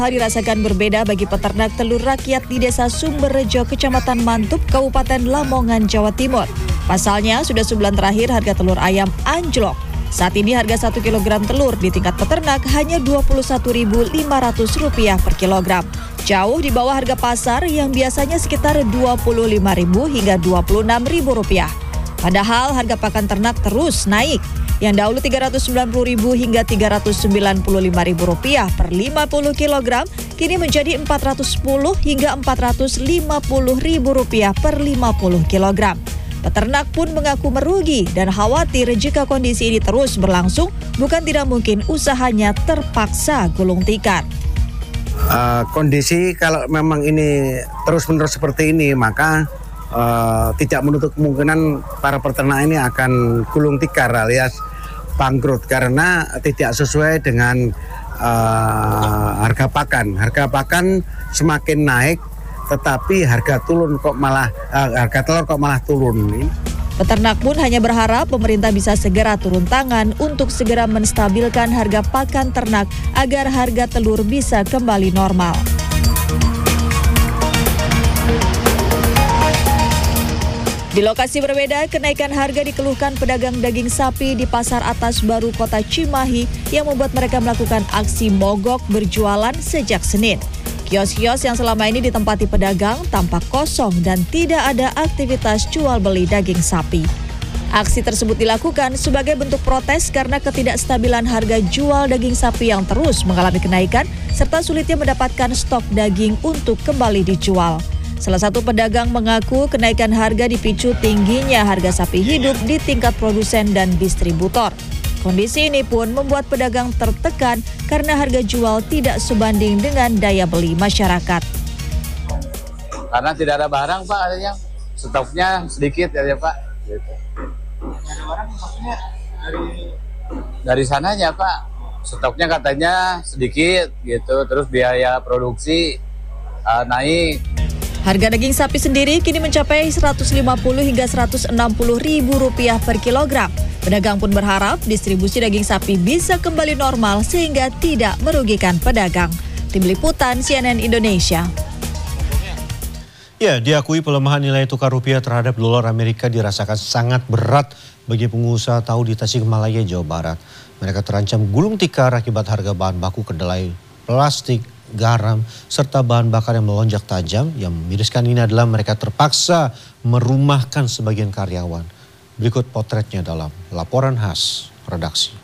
Hal dirasakan berbeda bagi peternak telur rakyat di Desa Sumberrejo, Kecamatan Mantup, Kabupaten Lamongan, Jawa Timur. Pasalnya, sudah sebulan terakhir harga telur ayam anjlok. Saat ini harga 1 kg telur di tingkat peternak hanya Rp21.500 per kilogram. Jauh di bawah harga pasar yang biasanya sekitar Rp25.000 hingga Rp26.000. Padahal harga pakan ternak terus naik. Yang dahulu Rp390.000 hingga Rp395.000 per 50 kg, kini menjadi Rp410 hingga Rp450.000 per 50 kg. Peternak pun mengaku merugi dan khawatir jika kondisi ini terus berlangsung, bukan tidak mungkin usahanya terpaksa gulung tikar. Kondisi kalau memang ini terus-menerus seperti ini, maka tidak menutup kemungkinan para peternak ini akan gulung tikar alias bangkrut karena tidak sesuai dengan harga pakan. Harga pakan semakin naik, tetapi harga telur kok malah turun. Peternak pun hanya berharap pemerintah bisa segera turun tangan untuk segera menstabilkan harga pakan ternak agar harga telur bisa kembali normal. Di lokasi berbeda, kenaikan harga dikeluhkan pedagang daging sapi di Pasar Atas Baru Kota Cimahi yang membuat mereka melakukan aksi mogok berjualan sejak Senin. Kios-kios yang selama ini ditempati pedagang tampak kosong dan tidak ada aktivitas jual beli daging sapi. Aksi tersebut dilakukan sebagai bentuk protes karena ketidakstabilan harga jual daging sapi yang terus mengalami kenaikan serta sulitnya mendapatkan stok daging untuk kembali dijual. Salah satu pedagang mengaku kenaikan harga dipicu tingginya harga sapi hidup di tingkat produsen dan distributor. Kondisi ini pun membuat pedagang tertekan karena harga jual tidak sebanding dengan daya beli masyarakat. Karena tidak ada barang, Pak, adanya stoknya sedikit ya, Pak. Gitu. Ada barang maksudnya dari sananya, Pak. Stoknya katanya sedikit gitu, terus biaya produksi naik. Harga daging sapi sendiri kini mencapai Rp150 hingga Rp160.000 per kilogram. Pedagang pun berharap distribusi daging sapi bisa kembali normal sehingga tidak merugikan pedagang. Tim Liputan CNN Indonesia. Ya, diakui pelemahan nilai tukar rupiah terhadap dolar Amerika dirasakan sangat berat bagi pengusaha tahu di Tasikmalaya, Jawa Barat. Mereka terancam gulung tikar akibat harga bahan baku kedelai, plastik, garam, serta bahan bakar yang melonjak tajam. Yang memiriskan ini adalah mereka terpaksa merumahkan sebagian karyawan. Berikut potretnya dalam laporan khas redaksi.